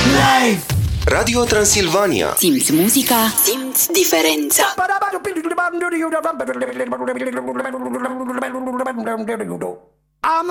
Live! Radio Transilvania. Simți muzica, simți diferența. I'm